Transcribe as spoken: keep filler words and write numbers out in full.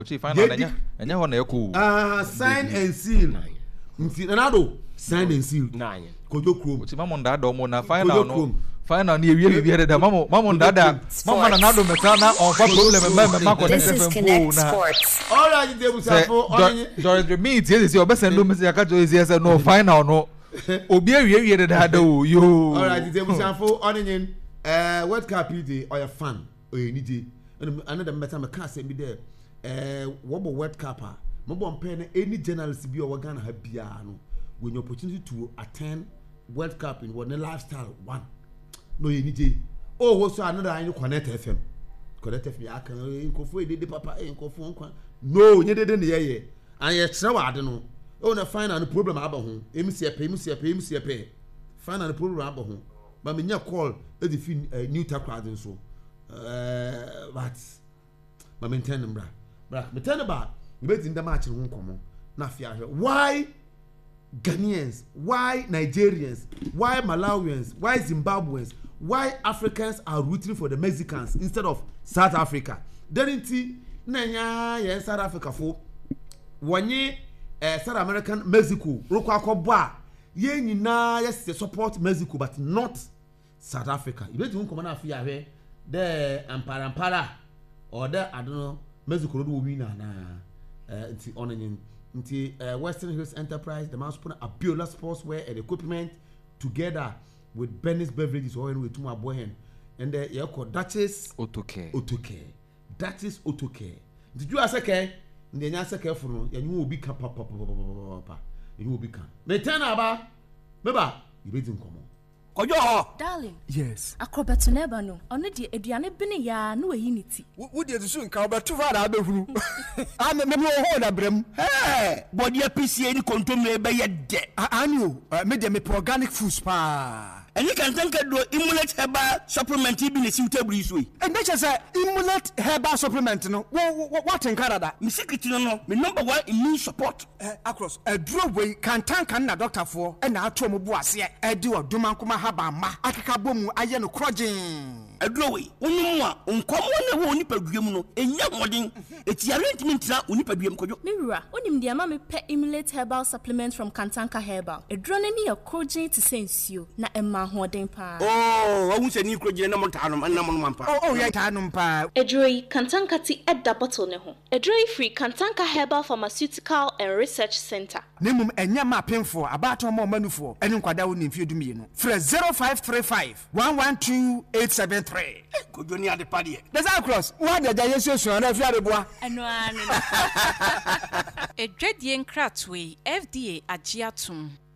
Ochi final enya enya ho na eku. Ah, sign and seal. Nti Ronaldo sign and seal. Nine. Kojo Chrome. Ochi mamo ndada mo na final no. Final na ewie ewie de mamo mamo ndada. Mamo na Ronaldo meta na on fa problem me me ma connect F M na. All right, they will say for on. George me tie say obesen do me say aka jo say no final no. Obi ewie ewie de da o yo. All right, they will say for on in uh World Cup dey or your fan or you need another matter me can say be there. Uh, what about World Cup? My bomb pen any journalist be or Ghana have piano when your opportunity to attend World Cup in one lifestyle one. No, you need oh, what's another? I connect F M. Connect F M. I can go for it. Papa, go for no, you didn't hear. And yet, no, I don't know. Oh, no, find out the problem about home. M C A pay, M C A pay, M C A pay. Find out the problem about home. But when you call, let the new tap card and so. Uh, but, but maintain them, bra. But me tell you about you bet in the match in Hong na fear why Ghanaians, why Nigerians, why Malawians, why Zimbabweans, why Africans are rooting for the Mexicans instead of South Africa. Didn't see nanya yes South Africa for one year uh, South American Mexico rokwa kwabwa ye nyina yes support Mexico but not South Africa. You bet in Hong na fear there ampara ampara or there I don't know Mexico do win na uh nti onin nti uh, Western Hills Enterprise the man sponsor Abiola Sportswear and equipment together with Benny's Beverages or with two boy and the uh, called Duchess Autocare Autocare Duchess Autocare did you ask okay the answer careful no you will be papa papa you will be can me turn aba beba you be in common Kojo darling yes akrobeto neba no ono de aduane bene ya na wayi niti wo de su nka obeto fa da abehuru a me me ho na brem eh body P C A ni kontomre be ye de ani o me de me organic foods pa eni kan tanka do Immunate herbal supplement bi ne si utabri so yi and that say Immunate herbal supplement no what in Canada me secret no no me number one immune support eh across a draw way kan tanka na doctor for e na ato mo bu ase e di oduma nkoma haba ma akeka bomu aye no krogin aduro we wonu a nkomo na wo nipaduam no enya modin etiare ntimi ntra onipaduam kojo mewura onim de ama me pe Immunate herbal supplement from Kantanka herbal aduro ne ne krogin to sensio na emma hoden pa oh awu se ni krogin na montanom na mo mampa oh oh ya tanom pa aduro yi Kantanka ti edda bottle ne ho aduro yi free Kantanka herbal pharmaceutical and research center nemum enya ma penfo abato mo manufo ene nkwada wo nimfie dumie no fra zero five three five one one two eight seven three kojo ni ade pade the cross what the yesu so na fi adeboa eno anu edwadie nkratwe F D A agiatum